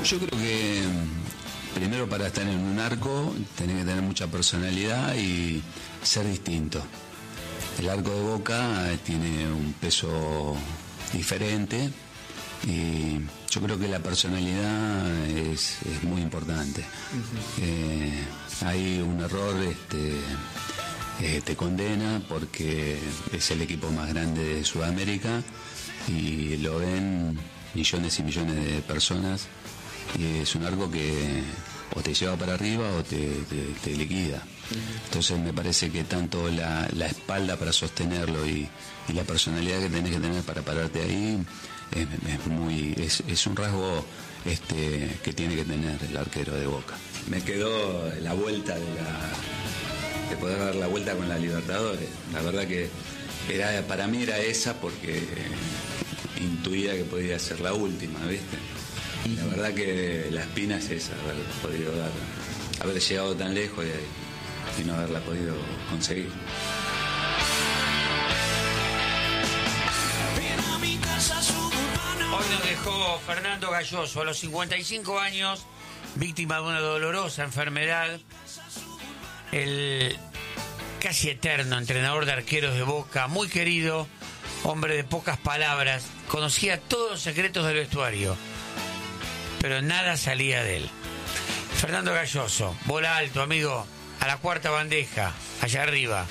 Yo creo que primero para estar en un arco tenés que tener mucha personalidad y ser distinto. El arco de Boca tiene un peso diferente y yo creo que la personalidad es muy importante. Hay un error, te condena porque es el equipo más grande de Sudamérica y lo ven millones y millones de personas y es un arco que o te lleva para arriba o te liquida. Entonces me parece que tanto la espalda para sostenerlo y la personalidad que tenés que tener para pararte ahí es un rasgo que tiene que tener el arquero de Boca. Me quedó la vuelta de poder dar la vuelta con la Libertadores. La verdad que para mí era esa porque intuía que podía ser la última, ¿viste? La verdad que la espina es esa, haber llegado tan lejos y no haberla podido conseguir. Hoy nos dejó Fernando Galloso a los 55 años, víctima de una dolorosa enfermedad. El casi eterno entrenador de arqueros de Boca, muy querido, hombre de pocas palabras, conocía todos los secretos del vestuario, pero nada salía de él. Fernando Galloso, bola alto, amigo, a la cuarta bandeja, allá arriba.